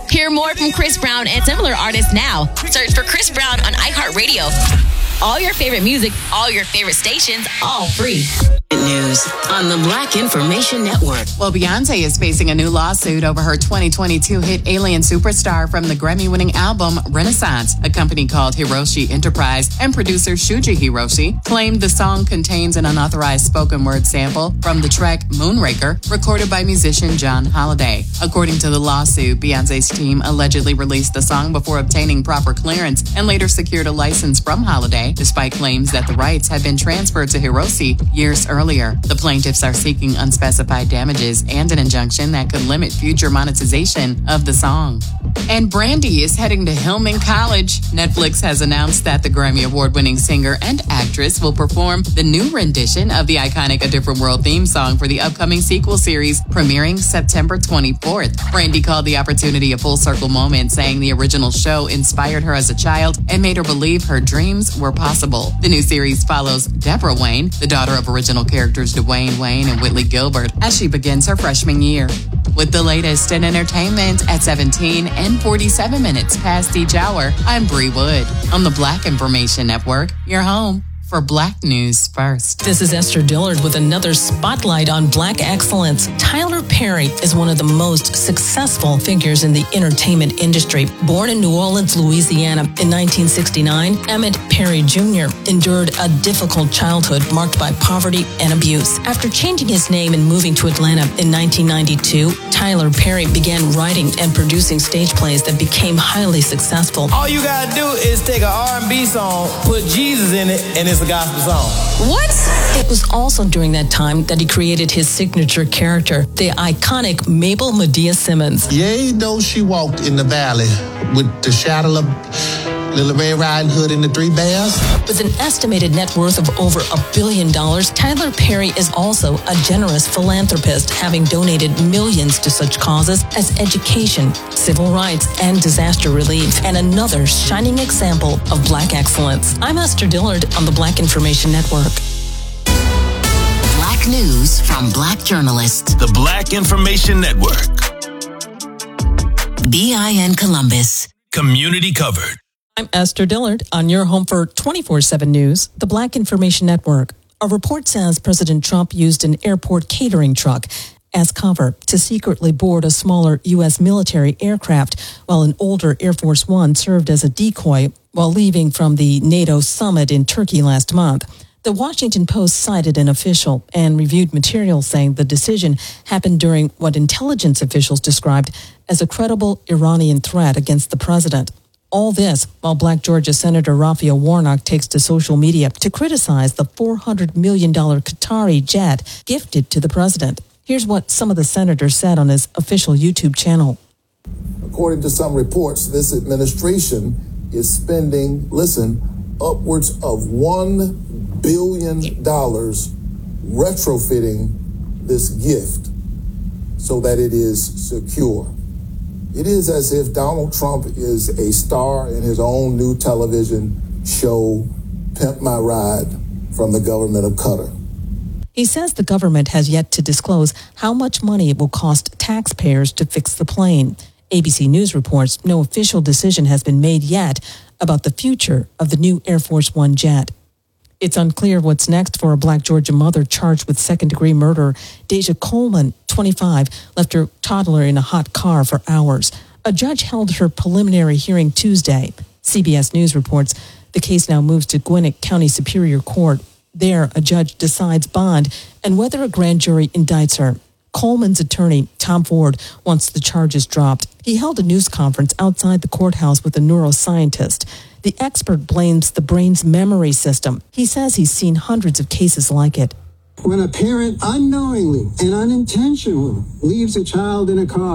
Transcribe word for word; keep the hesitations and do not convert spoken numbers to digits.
Hear more from Chris Brown and similar artists now. Search for Chris Brown on iHeartRadio. All your favorite music, all your favorite stations, all free. News on the Black Information Network. Well, Beyonce is facing a new lawsuit over her twenty twenty-two hit Alien Superstar from the Grammy-winning album Renaissance. A company called Hiroshi Enterprise and producer Shuji Hiroshi claimed the song contains an unauthorized spoken word sample from the track Moonraker, recorded by musician John Holiday. According to the lawsuit, Beyonce's team allegedly released the song before obtaining proper clearance and later secured a license from Holiday, despite claims that the rights had been transferred to Hiroshi years earlier. The plaintiffs are seeking unspecified damages and an injunction that could limit future monetization of the song. And Brandy is heading to Hillman College. Netflix has announced that the Grammy Award-winning singer and actress will perform the new rendition of the iconic A Different World theme song for the upcoming sequel series, premiering September twenty-fourth. Brandy called the opportunity a full circle moment, saying the original show inspired her as a child and made her believe her dreams were possible. The new series follows Deborah Wayne, the daughter of original characters Dwayne Wayne and Whitley Gilbert, as she begins her freshman year. With the latest in entertainment at seventeen and forty-seven minutes past each hour, I'm Bree Wood on the Black Information Network, your home for Black News First. This is Esther Dillard with another spotlight on Black excellence. Tyler Perry is one of the most successful figures in the entertainment industry. Born in New Orleans, Louisiana in nineteen sixty-nine, Emmett Perry Junior endured a difficult childhood marked by poverty and abuse. After changing his name and moving to Atlanta in nineteen ninety-two, Tyler Perry began writing and producing stage plays that became highly successful. All you gotta do is take an R and B song, put Jesus in it, and it's a gospel song. What? It was also during that time that he created his signature character, the iconic Mabel Medea Simmons. Yea, though she walked in the valley with the shadow of Little Red Riding Hood and the Three Bears. With an estimated net worth of over a billion dollars, Tyler Perry is also a generous philanthropist, having donated millions to such causes as education, civil rights, and disaster relief, and another shining example of Black excellence. I'm Esther Dillard on the Black Information Network. Black news from Black journalists. The Black Information Network. B I N Columbus. Community covered. I'm Esther Dillard on your home for twenty-four seven News, the Black Information Network. A report says President Trump used an airport catering truck as cover to secretly board a smaller U S military aircraft, while an older Air Force One served as a decoy while leaving from the NATO summit in Turkey last month. The Washington Post cited an official and reviewed material saying the decision happened during what intelligence officials described as a credible Iranian threat against the president. All this while Black Georgia Senator Raphael Warnock takes to social media to criticize the four hundred million dollars Qatari jet gifted to the president. Here's what some of the senators said on his official YouTube channel. According to some reports, this administration is spending, listen, upwards of one billion dollars retrofitting this gift so that it is secure. It is as if Donald Trump is a star in his own new television show, Pimp My Ride, from the government of Qatar. He says the government has yet to disclose how much money it will cost taxpayers to fix the plane. A B C News reports no official decision has been made yet about the future of the new Air Force One jet. It's unclear what's next for a Black Georgia mother charged with second-degree murder. Deja Coleman, twenty-five, left her toddler in a hot car for hours. A judge held her preliminary hearing Tuesday. C B S News reports the case now moves to Gwinnett County Superior Court. There, a judge decides bond and whether a grand jury indicts her. Coleman's attorney, Tom Ford, wants the charges dropped. He held a news conference outside the courthouse with a neuroscientist. The expert blames the brain's memory system. He says he's seen hundreds of cases like it. When a parent unknowingly and unintentionally leaves a child in a car,